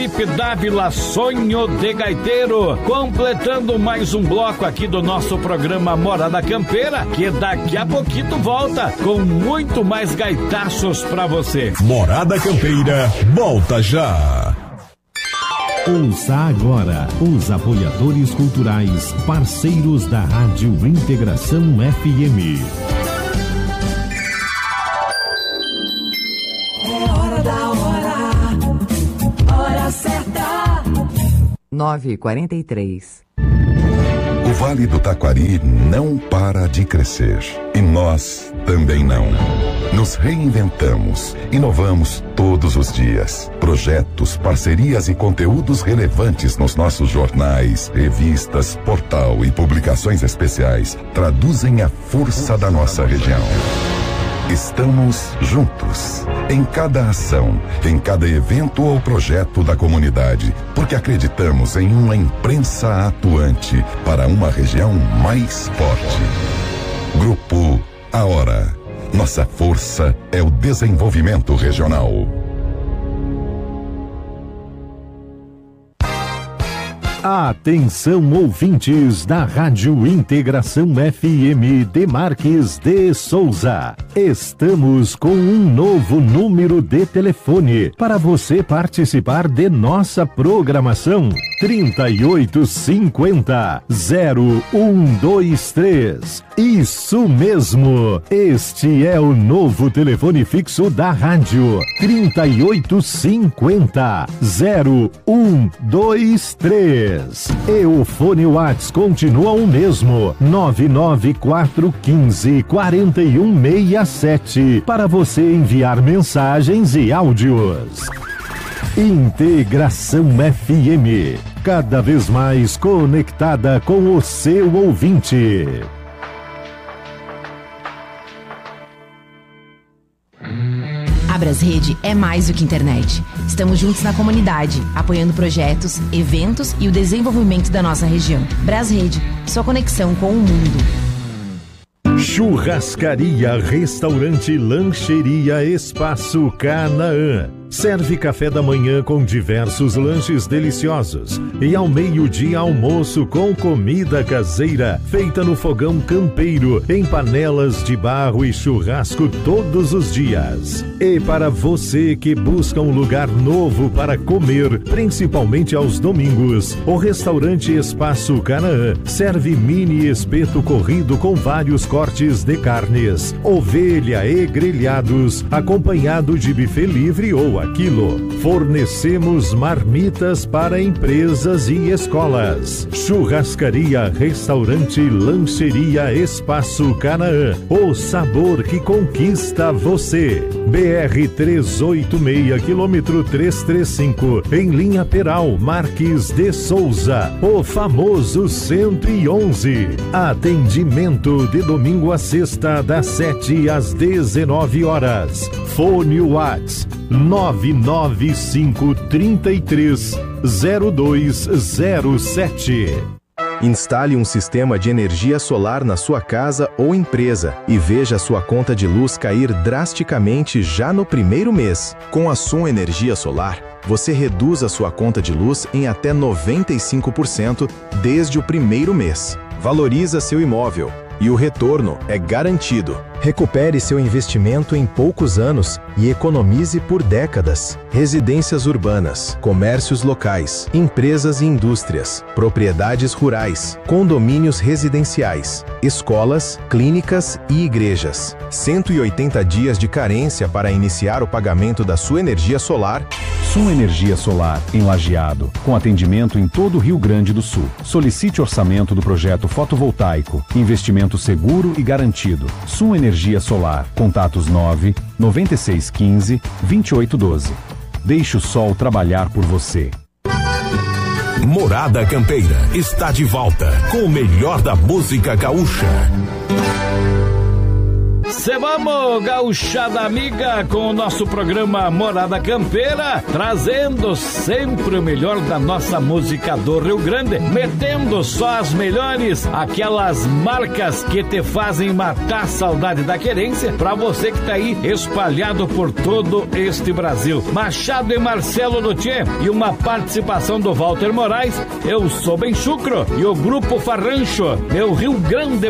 Felipe Dávila, Sonho de Gaiteiro, completando mais um bloco aqui do nosso programa Morada Campeira, que daqui a pouquinho volta com muito mais gaitaços pra você. Morada Campeira, volta já! Ouça agora os apoiadores culturais, parceiros da Rádio Integração FM. É hora da hora certa. 9h43. O Vale do Taquari não para de crescer. E nós também não. Nos reinventamos, inovamos todos os dias. Projetos, parcerias e conteúdos relevantes nos nossos jornais, revistas, portal e publicações especiais traduzem a força da nossa região. Estamos juntos, em cada ação, em cada evento ou projeto da comunidade, porque acreditamos em uma imprensa atuante para uma região mais forte. Grupo A Hora. Nossa força é o desenvolvimento regional. Atenção, ouvintes da Rádio Integração FM de Marques de Souza. Estamos com um novo número de telefone para você participar de nossa programação. 3850-0123. Isso mesmo. Este é o novo telefone fixo da rádio. 3850-0123. E o fone Whats continua o mesmo, 994154167, para você enviar mensagens e áudios. Integração FM, cada vez mais conectada com o seu ouvinte. A Brasrede é mais do que internet. Estamos juntos na comunidade, apoiando projetos, eventos e o desenvolvimento da nossa região. Brasrede, sua conexão com o mundo. Churrascaria, restaurante, lancheria, Espaço Canaã. Serve café da manhã com diversos lanches deliciosos e ao meio-dia almoço com comida caseira feita no fogão campeiro, em panelas de barro e churrasco todos os dias. E para você que busca um lugar novo para comer, principalmente aos domingos, o restaurante Espaço Canaã serve mini espeto corrido com vários cortes de carnes, ovelha e grelhados, acompanhado de buffet livre ou a quilo. Fornecemos marmitas para empresas e escolas. Churrascaria, restaurante, lancheria, Espaço Canaã. O sabor que conquista você. BR 386, quilômetro 335, em linha Peral, Marques de Souza. O famoso 111. Atendimento de domingo a sexta, das 7 às 19 horas. Fone Whats 995330207. Instale um sistema de energia solar na sua casa ou empresa e veja sua conta de luz cair drasticamente já no primeiro mês. Com a Sun Energia Solar, você reduz a sua conta de luz em até 95% desde o primeiro mês. Valoriza seu imóvel e o retorno é garantido. Recupere seu investimento em poucos anos e economize por décadas. Residências urbanas, comércios locais, empresas e indústrias, propriedades rurais, condomínios residenciais, escolas, clínicas e igrejas. 180 dias de carência para iniciar o pagamento da sua energia solar. Sun Energia Solar, em Lajeado, com atendimento em todo o Rio Grande do Sul. Solicite orçamento do projeto fotovoltaico. Investimento seguro e garantido. Sun Energia Solar. Contatos 99615-2812. Deixe o sol trabalhar por você. Morada Campeira está de volta com o melhor da música gaúcha. Cê vamos, gauchada amiga, com o nosso programa Morada Campeira, trazendo sempre o melhor da nossa música do Rio Grande, metendo só as melhores, aquelas marcas que te fazem matar a saudade da querência, pra você que tá aí espalhado por todo este Brasil. Machado e Marcelo Luthier e uma participação do Walter Moraes. Eu sou Ben Chucro e o Grupo Farrancho, meu Rio Grande